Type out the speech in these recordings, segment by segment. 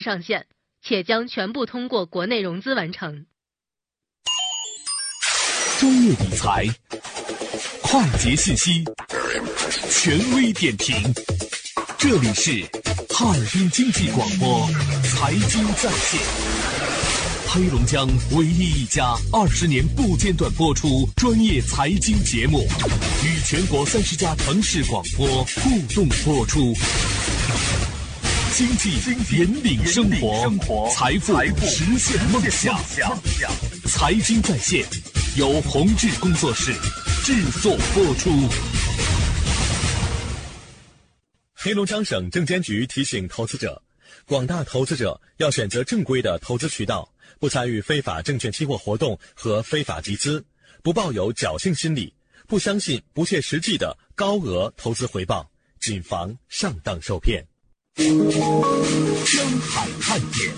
上线，且将全部通过国内融资完成。 专业理财，快捷信息，权威点评，这里是哈尔滨经济广播财经在线。黑龙江唯一一家20年不间断播出专业财经节目，与全国30家城市广播互动播出。经济引领生活，财富实现梦想。财经在线由宏志工作室制作播出。黑龙江省证监局提醒投资者，广大投资者要选择正规的投资渠道，不参与非法证券期货活动和非法集资，不抱有侥幸心理，不相信不切实际的高额投资回报，谨防上当受骗。江海看点。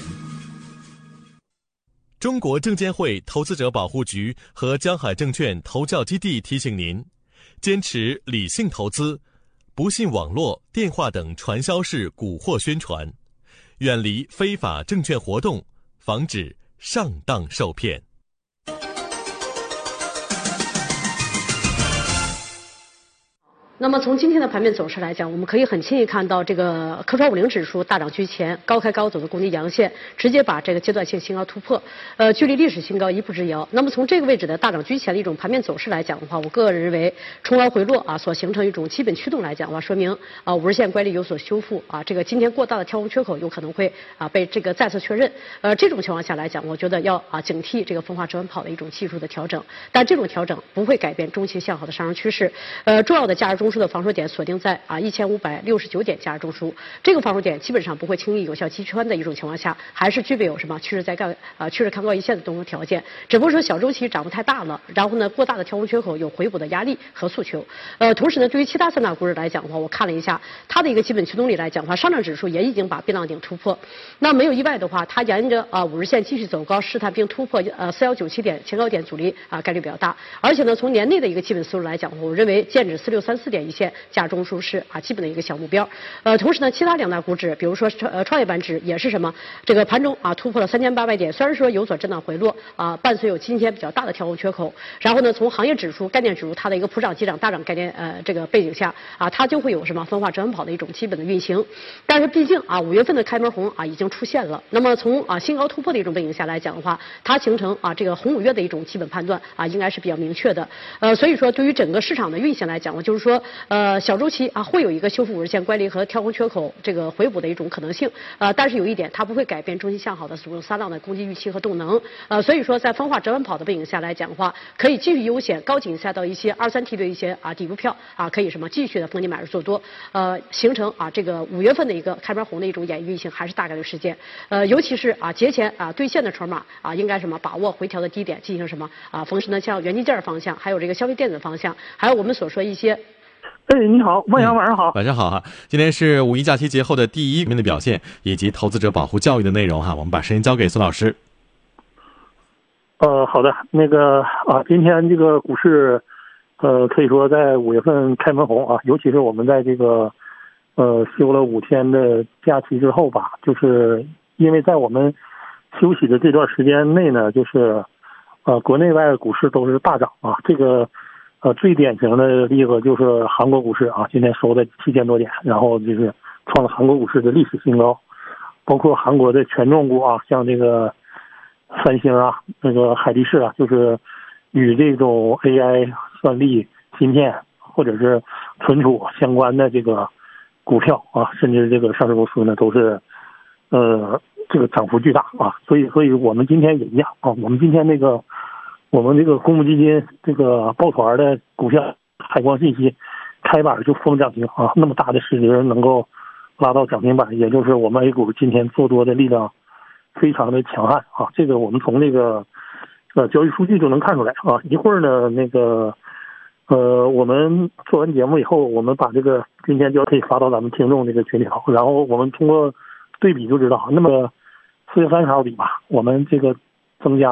中国证监会投资者保护局和江海证券投教基地提醒您，坚持理性投资，不信网络、电话等传销式蛊惑宣传，远离非法证券活动，防止上当受骗。 那么从今天的盘面走势来讲，我们可以很轻易看到这个科创50指数大涨居前，高开高走的攻击阳线，直接把这个阶段性新高突破，距离历史新高一步之遥。那么从这个位置的大涨居前的一种盘面走势来讲的话，我个人认为冲高回落所形成一种基本驱动来讲的话，说明50日线乖离有所修复这个今天过大的跳空缺口有可能会被这个再次确认。这种情况下来讲，我觉得要警惕这个分化折弯跑的一种技术的调整，但这种调整不会改变中期向好的上升趋势。重要的价值中枢的防守点锁定在1569点价值中枢，这个防守点基本上不会轻易有效击穿的一种情况下，还是具备有什么趋势看高一线的动作条件，只不过说小周期涨幅太大了，然后呢过大的跳空缺口有回补的压力和诉求。同时呢，对于其他3大股指来讲的话，我看了一下它的一个基本驱动力来讲的话，上证指数也已经把避浪顶突破，那没有意外的话，它沿着50日线继续走高试探并突破4197点前高点阻力概率比较大。而且呢，从年内的一个基本思路来讲，我认为剑指4634点一线价中枢是基本的一个小目标。同时呢，其他2大股指，比如说创业板指也是什么，这个盘中突破了3800点，虽然说有所震荡回落伴随有今天比较大的跳空缺口。然后呢，从行业指数、概念指数它的一个普涨急涨大涨概念这个背景下它就会有什么分化折弯跑的一种基本的运行。但是毕竟5月份的开门红已经出现了，那么从新高突破的一种背景下来讲的话，它形成这个红5月的一种基本判断应该是比较明确的。所以说对于整个市场的运行来讲，就是说小周期会有一个修复50日线乖离和跳空缺口这个回补的一种可能性，但是有一点，它不会改变中期向好的3浪的攻击预期和动能。所以说在分化折弯跑的背景下来讲的话，可以继续优先高景赛道一些2、3梯队一些底部票可以继续的逢低买入做多，形成这个5月份的一个开门红的一种演绎运行还是大概率事件。尤其是节前兑现的筹码应该把握回调的低点进行逢时呢像元器件方向，还有这个消费电子方向，还有我们所说一些。 你好，万阳，晚上好。 晚上好哈，今天是5一假期节后的第一名的表现，以及投资者保护教育的内容哈，我们把时间交给孙老师。 好的，今天这个股市，可以说在5月份开门红尤其是我们在这个休了5天的假期之后吧，就是因为在我们休息的这段时间内呢，就是国内外股市都是大涨这个。最典型的例子就是韩国股市今天收的7000多点，然后就是创了韩国股市的历史新高，包括韩国的权重股像这个三星那个海力士就是与这种 AI 算力芯片或者是存储相关的这个股票甚至这个上市公司呢都是这个涨幅巨大所以我们今天也一样我们今天我们这个公募基金这个抱团的股票海光信息开板就封涨停那么大的市值能够拉到涨停板，也就是我们 A 股今天做多的力量非常的强悍这个我们从这个交易数据就能看出来一会儿呢我们做完节目以后，我们把这个今天就可以发到咱们听众这个群里头，然后我们通过对比就知道，那么4月30号比吧，我们这个增加